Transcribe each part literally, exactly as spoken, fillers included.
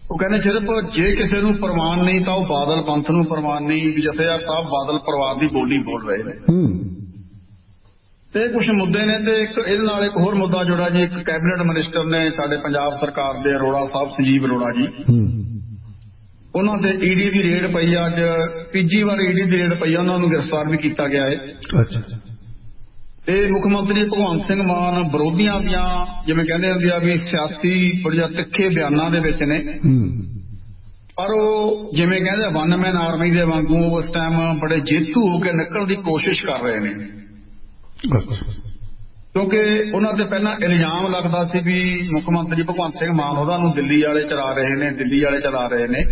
ਉਹ ਕਹਿੰਦੇ ਸਿਰਫ ਜੇ ਕਿਸੇ ਨੂੰ ਪ੍ਰਵਾਨ ਨਹੀਂ ਤਾਂ ਉਹ ਬਾਦਲ ਪੰਥ ਨੂੰ ਪ੍ਰਵਾਨ ਨਹੀਂ। ਵੀ ਜਥੇਦਾਰ ਸਾਹਿਬ ਬਾਦਲ ਪਰਿਵਾਰ ਦੀ ਬੋਲੀ ਬੋਲ ਰਹੇ ਨੇ ਤੇ ਕੁਛ ਮੁੱਦੇ ਨੇ। ਤੇ ਇੱਕ ਇਹਦੇ ਨਾਲ ਇੱਕ ਹੋਰ ਮੁੱਦਾ ਜੁੜਾ ਜੀ, ਇੱਕ ਕੈਬਨਿਟ ਮਿਨਿਸਟਰ ਨੇ ਸਾਡੇ ਪੰਜਾਬ ਸਰਕਾਰ ਦੇ ਅਰੋੜਾ ਸਾਹਿਬ, ਸੰਜੀਵ ਅਰੋੜਾ ਜੀ, ਉਹਨਾਂ ਤੇ ਈਡੀ ਦੀ ਰੇਡ ਪਈ ਅੱਜ, ਤੀਜੀ ਵਾਰ ਈਡੀ ਦੀ ਰੇਡ ਪਈ, ਉਹਨਾਂ ਨੂੰ ਗ੍ਰਿਫਤਾਰ ਵੀ ਕੀਤਾ ਗਿਆ ਹੈ। ਤੇ ਮੁੱਖ ਮੰਤਰੀ ਭਗਵੰਤ ਸਿੰਘ ਮਾਨ ਵਿਰੋਧੀਆਂ ਦੀਆਂ ਜਿਵੇਂ ਕਹਿੰਦੇ ਹੁੰਦੇ ਆ ਵੀ ਸਿਆਸੀ ਬੜੀਆਂ ਤਿੱਖੇ ਬਿਆਨਾਂ ਦੇ ਵਿੱਚ ਨੇ, ਪਰ ਉਹ ਜਿਵੇਂ ਕਹਿੰਦੇ ਵਨ ਮੈਨ ਆਰਮੀ ਦੇ ਵਾਂਗੂ ਉਸ ਟਾਈਮ ਬੜੇ ਜੇਤੂ ਹੋ ਕੇ ਨਿਕਲਣ ਦੀ ਕੋਸ਼ਿਸ਼ ਕਰ ਰਹੇ ਨੇ। ਕਿਉਂਕਿ ਉਹਨਾਂ ਤੇ ਪਹਿਲਾਂ ਇਲਜ਼ਾਮ ਲੱਗਦਾ ਸੀ ਵੀ ਮੁੱਖ ਮੰਤਰੀ ਭਗਵੰਤ ਸਿੰਘ ਮਾਨ ਉਹਨਾਂ ਨੂੰ ਦਿੱਲੀ ਵਾਲੇ ਚਲਾ ਰਹੇ ਨੇ, ਦਿੱਲੀ ਵਾਲੇ ਚਲਾ ਰਹੇ ਨੇ।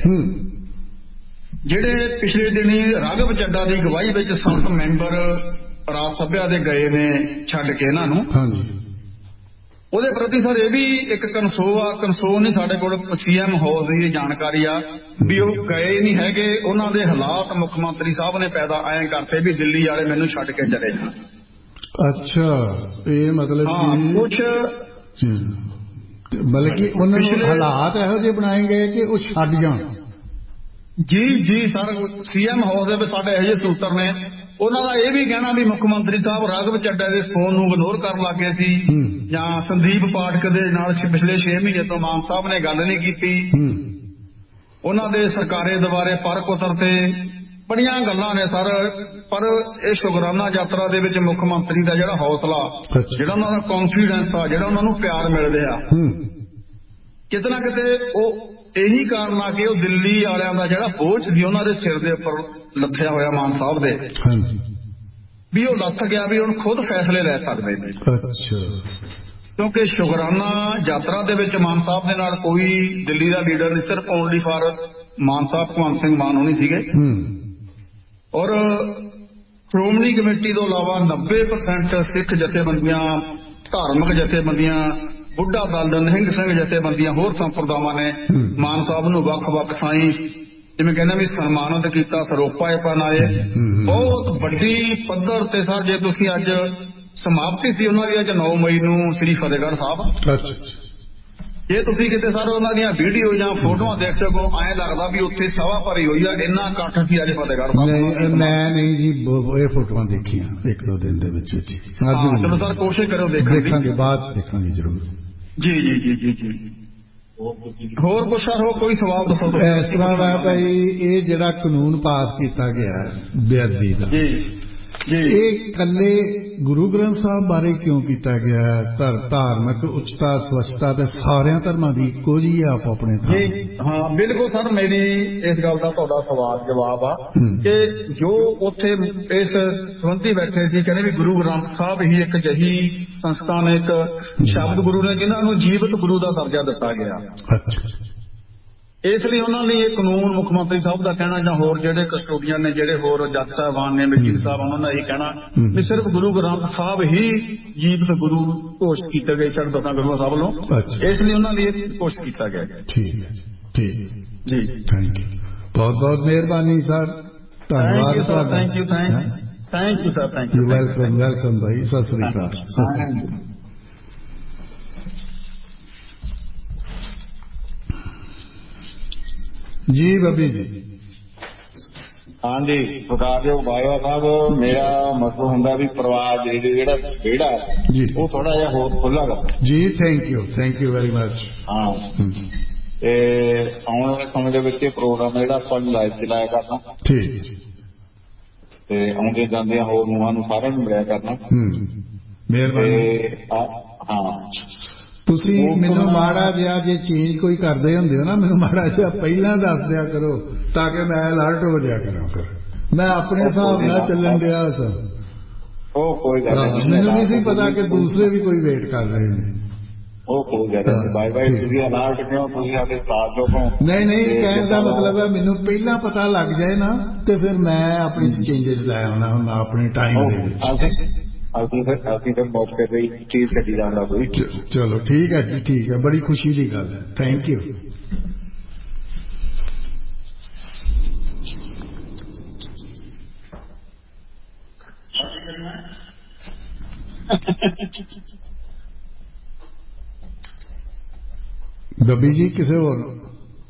ਜਿਹੜੇ ਪਿਛਲੇ ਦਿਨੀ ਰਾਘਵ ਚੱਡਾ ਦੀ ਅਗਵਾਈ ਵਿੱਚ ਸੰਸਦ ਮੈਂਬਰ ਰਾਜ ਸਭਾ ਦੇ ਗਏ ਨੇ ਛੱਡ ਕੇ ਇਹਨਾਂ ਨੂੰ, ਉਹਦੇ ਪ੍ਰਤੀ ਸਰ ਇਹ ਵੀ ਇੱਕ ਕਨਸੋ ਆ, ਕਨਸੋ ਨਹੀਂ ਸਾਡੇ ਕੋਲ ਸੀਐਮ ਹਾਊਸ ਦੀ ਜਾਣਕਾਰੀ ਆ ਵੀ ਉਹ ਗਏ ਨਹੀਂ ਹੈਗੇ। ਉਹਨਾਂ ਦੇ ਹਾਲਾਤ ਮੁੱਖ ਮੰਤਰੀ ਸਾਹਿਬ ਨੇ ਪੈਦਾ ਐਂ ਕਰਤੇ ਵੀ ਦਿੱਲੀ ਵਾਲੇ ਮੈਨੂੰ ਛੱਡ ਕੇ ਚਲੇ ਜਾਣ। ਅੱਛਾ, ਇਹ ਮਤਲਬ ਕੁਛ ਬਲਕਿ ਉਹਨਾਂ ਨੂੰ ਹਾਲਾਤ ਇਹੋ ਜਿਹੇ ਬਣਾਏ ਗਏ ਕਿ ਉਹ ਛੱਡ ਜਾਣ। ਜੀ ਜੀ ਸਰ, ਸੀਐਮ ਹਾਊਸ ਦੇ ਵਿੱਚ ਸਾਡੇ ਇਹੋ ਜਿਹੇ ਸੂਤਰ ਨੇ, ਉਹਨਾਂ ਦਾ ਇਹ ਵੀ ਕਹਿਣਾ ਵੀ ਮੁੱਖ ਮੰਤਰੀ ਸਾਹਿਬ ਰਾਘਵ ਚੱਡਾ ਦੇ ਫੋਨ ਨੂੰ ਇਗਨੋਰ ਕਰਨ ਲੱਗੇ ਸੀ, ਜਾਂ ਸੰਦੀਪ ਪਾਠਕ ਦੇ ਨਾਲ ਪਿਛਲੇ ਛੇ ਮਹੀਨੇ ਤੋਂ ਮਾਨ ਸਾਹਿਬ ਨੇ ਗੱਲ ਨਹੀਂ ਕੀਤੀ। ਉਹਨਾਂ ਦੇ ਸਰਕਾਰੇ ਦੁਆਰੇ ਪਰਖ ਉਤਰ ਤੇ ਬੜੀਆਂ ਗੱਲਾਂ ਨੇ ਸਰ। ਪਰ ਇਹ ਸ਼ੁਕਰਾਨਾ ਯਾਤਰਾ ਦੇ ਵਿੱਚ ਮੁੱਖ ਮੰਤਰੀ ਦਾ ਜਿਹੜਾ ਹੌਸਲਾ, ਜਿਹੜਾ ਉਹਨਾਂ ਦਾ ਕੌਨਫੀਡੈਂਸ ਆ, ਜਿਹੜਾ ਉਹਨਾਂ ਨੂੰ ਪਿਆਰ ਮਿਲ ਰਿਹਾ, ਕਿਤੇ ਨਾ ਕਿਤੇ ਉਹ ਇਹੀ ਕਾਰਨ ਆ ਕਿ ਉਹ ਦਿੱਲੀ ਵਾਲਿਆਂ ਦਾ ਜਿਹੜਾ ਬੋਝ ਸੀ ਉਹਨਾਂ ਦੇ ਸਿਰ ਦੇ ਉੱਪਰ ਲੱਥਿਆ ਹੋਇਆ ਮਾਨ ਸਾਹਿਬ ਦੇ, ਵੀ ਉਹ ਲੱਥ ਗਿਆ ਵੀ ਹੁਣ ਖੁਦ ਫੈਸਲੇ ਲੈ ਸਕਦੇ ਨੇ। ਕਿਉਂਕਿ ਸ਼ੁਕਰਾਨਾ ਯਾਤਰਾ ਦੇ ਵਿੱਚ ਮਾਨ ਸਾਹਿਬ ਦੇ ਨਾਲ ਕੋਈ ਦਿੱਲੀ ਦਾ ਲੀਡਰ ਨਹੀਂ, ਸਿਰਫ ਓਨਲੀ ਫਾਰ ਮਾਨ ਸਾਹਿਬ ਭਗਵੰਤ ਸਿੰਘ ਮਾਨ ਹੋਣੀ ਸੀਗੇ। ਔਰ ਸ਼੍ਰੋਮਣੀ ਕਮੇਟੀ ਤੋਂ ਇਲਾਵਾ ਨੱਬੇ ਪਰਸੈਂਟ ਸਿੱਖ ਜਥੇਬੰਦੀਆਂ, ਧਾਰਮਿਕ ਜਥੇਬੰਦੀਆਂ, ਬੁੱਢਾ ਦਲ, ਨਿਹੰਗ ਸਿੰਘ ਜਥੇਬੰਦੀਆਂ, ਹੋਰ ਸੰਪਰਦਾਵਾਂ ਨੇ ਮਾਨ ਸਾਹਿਬ ਨੂੰ ਵੱਖ-ਵੱਖ ਥਾਈਂ ਜਿਵੇਂ ਕਹਿੰਦੇ ਵੀ ਸਨਮਾਨਿਤ ਕੀਤਾ, ਸਰੋਪਾ ਪਨਾਏ। ਬਹੁਤ ਵੱਡੀ ਪੱਧਰ ਤੇ ਸਰ, ਜੇ ਤੁਸੀਂ ਅੱਜ ਸਮਾਪਤੀ ਸੀ ਉਹਨਾਂ ਦੀ ਅੱਜ ਨੌ ਮਈ ਨੂੰ ਸ੍ਰੀ ਫਤਿਹਗੜ੍ਹ ਸਾਹਿਬ, ਜੇ ਤੁਸੀਂ ਕਿਤੇ ਸਰ ਉਹਨਾਂ ਦੀਆਂ ਵੀਡੀਓ ਜਾਂ ਫੋਟੋਆਂ ਦੇਖ ਸਕੋ, ਐਂ ਲੱਗਦਾ ਵੀ ਉੱਥੇ ਸਭਾ ਭਰੀ ਹੋਈ ਆ, ਇੰਨਾ ਇਕੱਠ ਸੀ ਅੱਜ ਫਤਿਹਗੜ੍ਹ ਸਾਹਿਬ। ਮੈਂ ਨਹੀਂ ਜੀ ਇਹ ਫੋਟੋਆਂ ਦੇਖੀਆਂ ਇੱਕ ਦੋ ਦਿਨ ਦੇ ਵਿੱਚ। ਚਲੋ ਸਰ ਕੋਸ਼ਿਸ਼ ਕਰੋ ਦੇਖਣ ਦੀ, ਦੇਖਾਂਗੇ ਬਾਅਦ ਚ ਦੇਖਾਂਗੇ ਜ਼ਰੂਰ। ਜੀ ਜੀ ਜੀ ਜੀ ਜੀ ਹੋਰ ਕੁਛ ਸਰ, ਹੋਰ ਕੋਈ ਸਵਾਲ ਦੱਸੋ। ਇਸ ਤਰ੍ਹਾਂ ਦਾ ਭਾਈ, ਇਹ ਜਿਹੜਾ ਕਾਨੂੰਨ ਪਾਸ ਕੀਤਾ ਗਿਆ ਬੇਅਦਬੀ ਦਾ, ਇਹ ਇਕੱਲੇ ਗੁਰੂ ਗ੍ਰੰਥ ਸਾਹਿਬ ਬਾਰੇ ਕਿਉਂ ਕੀਤਾ ਗਿਆ? ਧਾਰਮਿਕ ਉੱਚਤਾ, ਸਵੱਛਤਾ ਤੇ ਸਾਰਿਆਂ ਧਰਮਾਂ ਦੀ ਇੱਕੋ ਜਿਹੀ ਆ ਆਪੋ ਆਪਣੇ ਥਾਂ। ਹਾਂ ਬਿਲਕੁਲ ਸਰ, ਮੇਰੀ ਇਸ ਗੱਲ ਦਾ ਤੁਹਾਡਾ ਸਵਾਲ ਜਵਾਬ ਆ ਕਿ ਜੋ ਉੱਥੇ ਇਸ ਸੰਬੰਧੀ ਬੈਠੇ ਸੀ, ਕਹਿੰਦੇ ਵੀ ਗੁਰੂ ਗ੍ਰੰਥ ਸਾਹਿਬ ਹੀ ਇੱਕ ਅਜਿਹੀ ਸੰਸਥਾ ਨੇ, ਇੱਕ ਸ਼ਬਦ ਗੁਰੂ ਨੇ ਜਿਨ੍ਹਾਂ ਨੂੰ ਜੀਵਤ ਗੁਰੂ ਦਾ ਦਰਜਾ ਦਿੱਤਾ ਗਿਆ। ਇਸ ਲਈ ਉਹਨਾਂ ਲਈ ਇਹ ਕਾਨੂੰਨ ਮੁੱਖ ਮੰਤਰੀ ਸਾਹਿਬ ਦਾ ਕਹਿਣਾ, ਜਾਂ ਹੋਰ ਜਿਹੜੇ ਕਸਟੋਡੀਅਨ ਨੇ, ਜਿਹੜੇ ਹੋਰ ਜੱਜ ਸਾਹਿਬਾਨ ਨੇ, ਵਕੀਲ ਸਾਹਿਬ, ਉਹਨਾਂ ਦਾ ਇਹ ਕਹਿਣਾ ਵੀ ਸਿਰਫ ਗੁਰੂ ਗ੍ਰੰਥ ਸਾਹਿਬ ਹੀ ਜੀਵਤ ਗੁਰੂ ਘੋਸ਼ਿਤ ਕੀਤੇ ਗਏ ਚੜ੍ਹ ਦਸਾਂ ਗੁਰੂਆਂ ਸਾਹਿਬ ਵੱਲੋਂ, ਇਸ ਲਈ ਉਹਨਾਂ ਲਈ ਇਹ ਘੋਸ਼ਿਤ ਕੀਤਾ ਗਿਆ। ਠੀਕ ਹੈ ਠੀਕ ਜੀ, ਥੈਂਕ ਯੂ, ਬਹੁਤ ਬਹੁਤ ਮਿਹਰਬਾਨੀ ਸਰ, ਧੰਨਵਾਦ ਤੁਹਾਡਾ। Thank you thank thank you sir, thank you. Welcome welcome ਭਾਈ, ਸਤਿ ਸ੍ਰੀ ਅਕਾਲ। ਜੀ ਬੱਬੀ ਜੀ। ਹਾਂਜੀ ਸਰਕਾਰਯੋਗ ਬਾਜਵਾ ਸਾਹਿਬ, ਮੇਰਾ ਮਸਲਾ ਹੁੰਦਾ ਵੀ ਪਰਿਵਾਰ ਜਿਹੜਾ ਵਿਹੜਾ ਉਹ ਥੋੜਾ ਜਿਹਾ ਹੋਰ ਖੁੱਲ੍ਹਾ ਕਰ ਜੀ। Thank you thank you very much. ਹਾਂ, ਤੇ ਆਉਣ ਵਾਲੇ ਸਮੇਂ ਦੇ ਵਿੱਚ ਇਹ ਪ੍ਰੋਗਰਾਮ ਜਿਹੜਾ ਆਪਾਂ ਲਾਈਵ ਚਲਾਇਆ ਕਰਨਾ, ਠੀਕ, ਤੇ ਆਉਂਦੇ ਜਾਂਦੇ ਹੋਰ ਨੂੰਹਾਂ ਨੂੰ ਸਾਰਿਆਂ ਨੂੰ ਮਿਲਿਆ ਕਰਨਾ। ਮਿਹਰਬਾਨੀ। ਹਾਂ, ਤੁਸੀਂ ਮੈਨੂੰ ਮਾੜਾ ਜਿਹਾ ਜੇ ਚੇਂਜ ਕੋਈ ਕਰਦੇ ਹੁੰਦੇ ਹੋ ਨਾ, ਮੈਨੂੰ ਮਾੜਾ ਜਿਹਾ ਪਹਿਲਾਂ ਦੱਸ ਦਿਆ ਕਰੋ ਤਾਂ ਕਿ ਮੈਂ ਅਲਰਟ ਹੋ ਜਾਇਆ ਕਰਾਂ। ਫਿਰ ਮੈਂ ਆਪਣੇ ਹਿਸਾਬ ਨਾਲ ਚੱਲਣ ਡਿਆ ਸਾਂ। ਉਹ ਕੋਈ ਗੱਲ ਨਹੀਂ, ਮੈਨੂੰ ਨਹੀਂ ਸੀ ਪਤਾ ਕਿ ਦੂਸਰੇ ਵੀ ਕੋਈ ਵੇਟ ਕਰ ਰਹੇ ਨੇ। ਉਹ ਕੋਈ ਗੱਲ ਨਹੀਂ, ਬਾਈ ਬਾਈ ਤੁਸੀਂ ਅਲਰਟ ਕਿਉਂ, ਤੁਸੀਂ ਸਾਡੇ ਸਾਥ ਜੋ ਕਹੋ। ਨਹੀਂ ਨਹੀਂ, ਕਹਿਣ ਦਾ ਮਤਲਬ ਹੈ ਮੈਨੂੰ ਪਹਿਲਾਂ ਪਤਾ ਲੱਗ ਜਾਏ ਨਾ, ਤੇ ਫਿਰ ਮੈਂ ਆਪਣੀ ਚੇਂਜਸ ਲੈ ਆਉਣਾ ਹੁਣ ਆਪਣੇ ਟਾਈਮ ਦੇ ਵਿੱਚ। ਅਸੀਂ ਫਿਰ ਅਸੀਂ ਫਿਰ ਮੌਕੇ ਤੇ ਚੀਜ਼ ਕੱਢੀ ਜਾਂਦਾ ਕੋਈ। ਚਲੋ ਠੀਕ ਹੈ ਜੀ, ਠੀਕ ਹੈ, ਬੜੀ ਖੁਸ਼ੀ ਦੀ ਗੱਲ ਹੈ। Thank you. ਗੱਬੀ ਜੀ ਕਿਸੇ ਹੋਰ